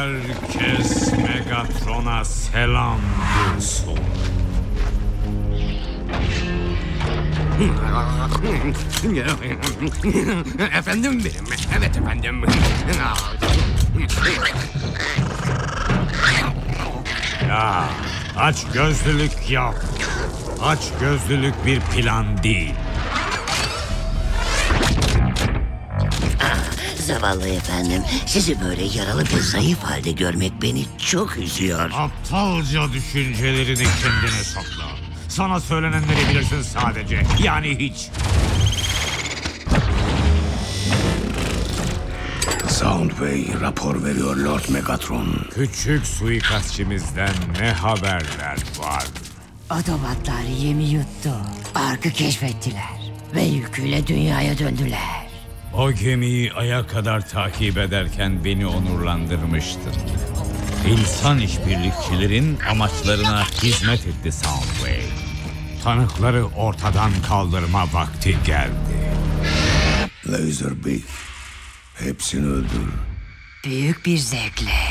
Herkes Megatron'a selam dursun. Efendim benim. Evet efendim. Ya aç gözlülük yok. Aç gözlülük bir plan değil. Zavallı efendim, sizi böyle yaralı ve zayıf halde görmek beni çok üzüyor. Aptalca düşüncelerini kendine sakla. Sana söylenenleri bilirsin sadece. Yani hiç. Soundwave rapor veriyor Lord Megatron. Küçük suikastçimizden ne haberler var? Otomatlar yemi yuttu. Ark'ı keşfettiler. Ve yüküyle dünyaya döndüler. O gemiyi aya kadar takip ederken beni onurlandırmıştın. İnsan işbirlikçilerin amaçlarına hizmet etti Soundwave. Tanıkları ortadan kaldırma vakti geldi. Laserbeak. Hepsini öldür. Büyük bir zevkle.